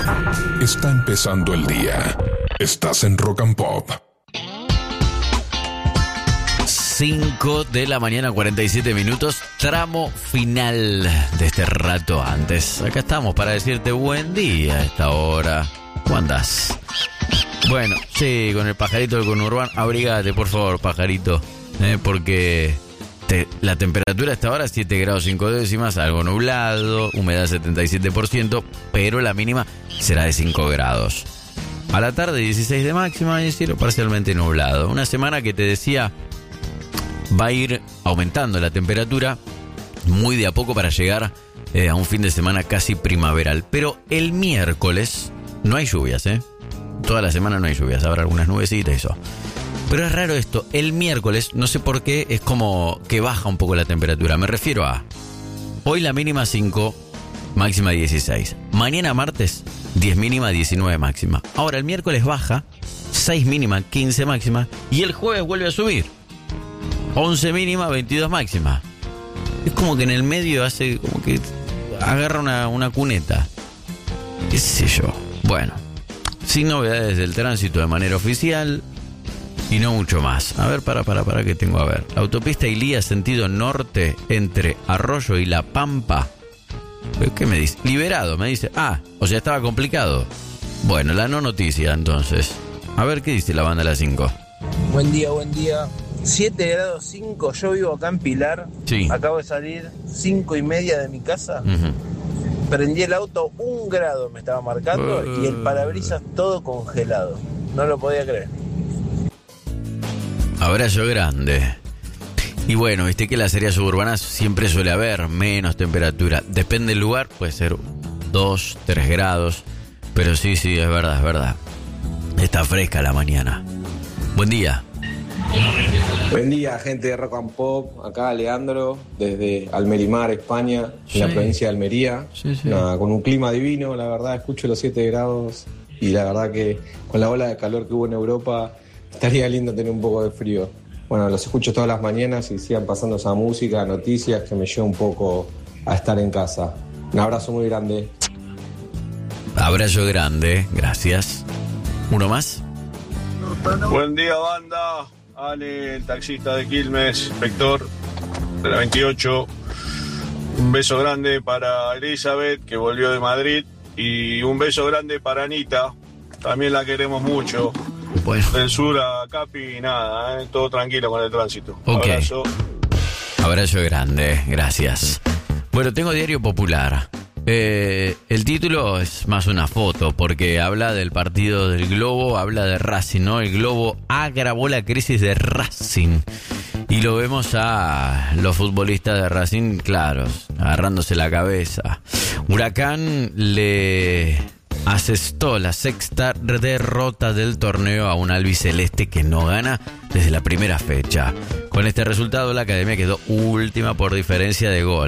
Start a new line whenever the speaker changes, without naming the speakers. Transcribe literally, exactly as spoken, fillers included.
Está empezando el día. Estás en Rock and Pop.
cinco de la mañana, cuarenta y siete minutos, tramo final de este rato antes. Acá estamos para decirte buen día a esta hora. ¿Cómo andás? Bueno, sí, con el pajarito del conurbano, abrigate por favor, pajarito, eh, porque te, la temperatura a esta hora siete grados cinco décimas, algo nublado, humedad setenta y siete por ciento, pero la mínima será de cinco grados. A la tarde dieciséis de máxima y cielo parcialmente nublado. Una semana que te decía va a ir aumentando la temperatura muy de a poco para llegar eh, a un fin de semana casi primaveral. Pero el miércoles no hay lluvias, ¿eh? Toda la semana no hay lluvias, habrá algunas nubecitas y eso. Pero es raro esto, el miércoles, no sé por qué, es como que baja un poco la temperatura. Me refiero a hoy la mínima cinco, máxima dieciséis. Mañana martes, diez mínima, diecinueve máxima. Ahora el miércoles baja, seis mínima, quince máxima. Y el jueves vuelve a subir. once mínima, veintidós máxima. Es como que en el medio hace como que agarra una, una cuneta. ¿Qué sé yo? Bueno, sin novedades del tránsito de manera oficial y no mucho más. A ver, para, para, para, que tengo a ver. La autopista Ilía, sentido norte, entre Arroyo y La Pampa. ¿Qué me dice? Liberado, me dice. Ah, o sea, estaba complicado. Bueno, la no noticia, entonces. A ver, ¿qué dice la banda de las cinco?
Buen día, buen día. siete grados cinco, yo vivo acá en Pilar.
Sí.
Acabo de salir cinco y media de mi casa. Uh-huh. Prendí el auto, un grado me estaba marcando uh... y el parabrisas todo congelado. No lo podía creer.
Abrazo grande. Y bueno, viste que en las áreas suburbanas siempre suele haber menos temperatura. Depende del lugar, puede ser dos, tres grados. Pero sí, sí, es verdad, es verdad. Está fresca la mañana. Buen día.
Buen día, gente de Rock and Pop. Acá Leandro, desde Almerimar, España, sí. En la provincia de Almería. Sí, sí. Nada, con un clima divino, la verdad, escucho los siete grados. Y la verdad que con la ola de calor que hubo en Europa, estaría lindo tener un poco de frío. Bueno, los escucho todas las mañanas y sigan pasando esa música, noticias, que me lleva un poco a estar en casa. Un abrazo muy grande.
Abrazo grande, gracias. ¿Uno más?
Buen día, banda. Ale, el taxista de Quilmes, Vector, de la veintiocho. Un beso grande para Elizabeth, que volvió de Madrid. Y un beso grande para Anita, también la queremos mucho. Bueno. Del sur a Capi, nada, ¿eh? Todo tranquilo con el tránsito.
Okay.
Abrazo.
Abrazo grande, gracias. Bueno, tengo Diario Popular. Eh, el título es más una foto porque habla del partido del Globo, habla de Racing, ¿no? El Globo agravó la crisis de Racing y lo vemos a los futbolistas de Racing, claro, agarrándose la cabeza. Huracán le asestó la sexta derrota del torneo a un albiceleste que no gana desde la primera fecha. Con este resultado la academia quedó última por diferencia de gol.